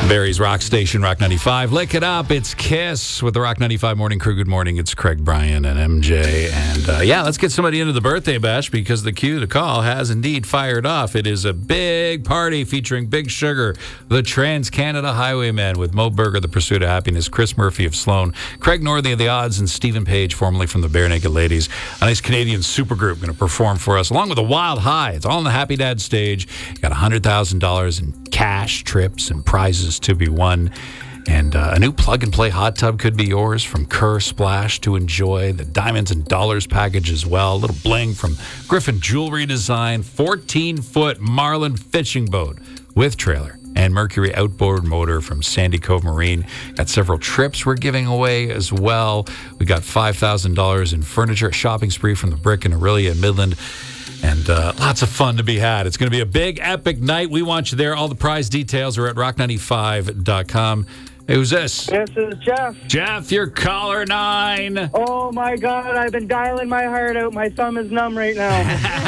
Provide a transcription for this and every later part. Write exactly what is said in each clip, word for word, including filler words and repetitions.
Barrie's Rock Station, Rock ninety-five. Lick it up. It's Kiss with the Rock ninety-five Morning Crew. Good morning. It's Craig, Brian, and M J. And uh, yeah, let's get somebody into the birthday bash because the queue to call has indeed fired off. It is a big party featuring Big Sugar, the Trans-Canada Highwaymen with Mo Berger, The Pursuit of Happiness, Chris Murphy of Sloan, Craig Northey of The Odds, and Stephen Page, formerly from the Bare Naked Ladies. A nice Canadian supergroup going to perform for us, along with a Wild High. It's all on the Happy Dad stage. Got one hundred thousand dollars in cash, trips, and prizes to be won. And uh, a new plug-and-play hot tub could be yours from Kerr Splash to enjoy. The Diamonds and Dollars package as well. A little bling from Griffin Jewelry Design. fourteen-foot Marlin fishing boat with trailer. And Mercury outboard motor from Sandy Cove Marine. Got several trips we're giving away as well. We got five thousand dollars in furniture, a shopping spree from the Brick in Aurelia in Midland. And uh, lots of fun to be had. It's going to be a big, epic night. We want you there. All the prize details are at rock ninety-five dot com. Hey, who's this? This is Jeff. Jeff, you're caller nine. Oh, my God. I've been dialing my heart out. My thumb is numb right now.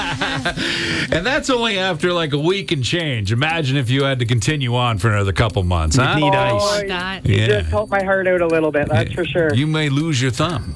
And that's only after like a week and change. Imagine if you had to continue on for another couple months, huh? Need ice. Oh, That. you Yeah. just helped my heart out a little bit, that's for sure. You may lose your thumb.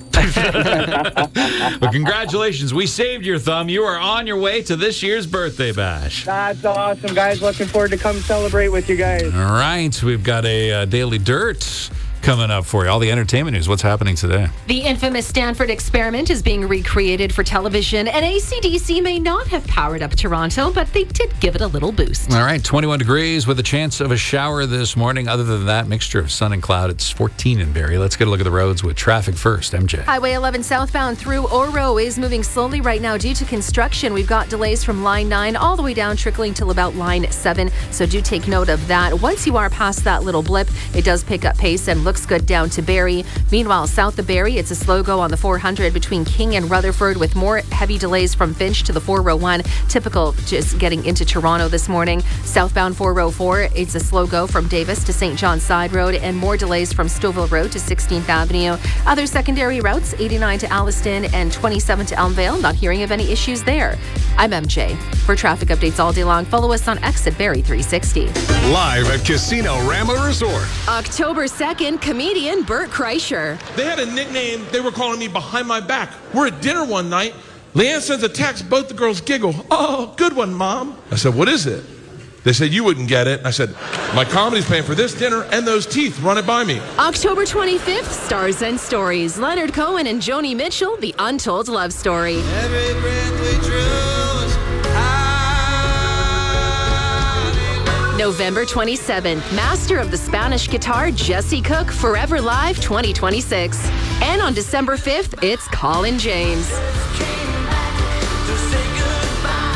But congratulations. We saved your thumb. You are on your way to this year's birthday bash. That's awesome, guys. Looking forward to come celebrate with you guys. All right. We've got a uh, Daily Dirt coming up for you. All the entertainment news. What's happening today? The infamous Stanford experiment is being recreated for television, and A C D C may not have powered up Toronto, but they did give it a little boost. All right, twenty-one degrees with a chance of a shower this morning. Other than that, mixture of sun and cloud. It's fourteen in Barrie. Let's get a look at the roads with traffic first. M J. Highway eleven southbound through Oro is moving slowly right now due to construction. We've got delays from line nine all the way down, trickling till about line seven, so do take note of that. Once you are past that little blip, it does pick up pace and looks good down to Barrie. Meanwhile, south of Barrie, it's a slow go on the four hundred between King and Rutherford with more heavy delays from Finch to the four oh one. Typical just getting into Toronto this morning. Southbound four oh four, it's a slow go from Davis to Saint John's Side Road and more delays from Stouffville Road to sixteenth Avenue. Other secondary routes, eighty-nine to Alliston and twenty-seven to Elmvale. Not hearing of any issues there. I'm M J. For traffic updates all day long, follow us on X at Barrie three sixty. Live at Casino Rama Resort. October second, comedian Bert Kreischer. They had a nickname. They were calling me Behind My Back. We're at dinner one night. Leanne sends a text. Both the girls giggle. Oh, good one, Mom. I said, what is it? They said, you wouldn't get it. I said, my comedy's paying for this dinner and those teeth. Run it by me. October twenty-fifth, Stars and Stories. Leonard Cohen and Joni Mitchell, The Untold Love Story. Every breath we choose, hallelujah. November twenty-seventh, Master of the Spanish Guitar, Jesse Cook, Forever Live twenty twenty-six. And on December fifth, it's Colin James. Came back to say goodbye.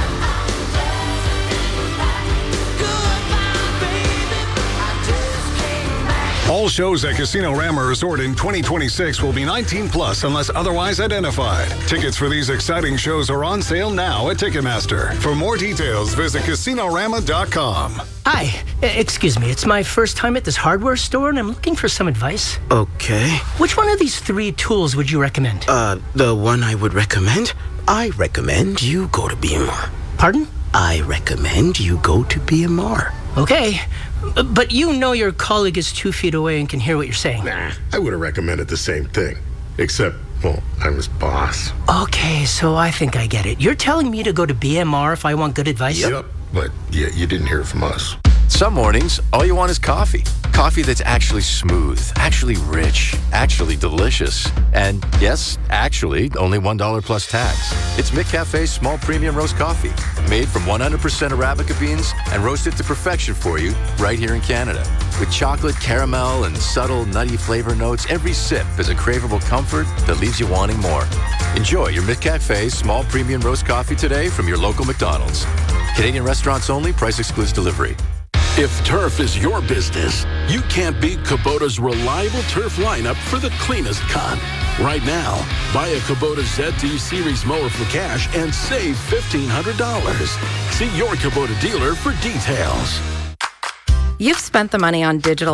Goodbye, baby. I just came back. All shows at Casino Rama Resort in twenty twenty-six will be nineteen plus unless otherwise identified. Tickets for these exciting shows are on sale now at Ticketmaster. For more details, visit casino rama dot com. Hi, uh, excuse me. It's my first time at this hardware store, and I'm looking for some advice. Okay. Which one of these three tools would you recommend? Uh, the one I would recommend? I recommend you go to B M R. Pardon? I recommend you go to B M R. Okay, uh, but you know your colleague is two feet away and can hear what you're saying. Nah, I would have recommended the same thing. Except, well, I'm his boss. Okay, so I think I get it. You're telling me to go to B M R if I want good advice? Yep, but yeah, you didn't hear it from us. Some mornings, all you want is coffee. Coffee that's actually smooth, actually rich, actually delicious. And yes, actually, only one dollar plus tax. It's McCafe's small premium roast coffee, made from one hundred percent Arabica beans and roasted to perfection for you right here in Canada. With chocolate, caramel, and subtle nutty flavor notes, every sip is a craveable comfort that leaves you wanting more. Enjoy your McCafe's small premium roast coffee today from your local McDonald's. Canadian restaurants only, price excludes delivery. If turf is your business, you can't beat Kubota's reliable turf lineup for the cleanest cut. Right now, buy a Kubota Z T Series mower for cash and save fifteen hundred dollars. See your Kubota dealer for details. You've spent the money on digital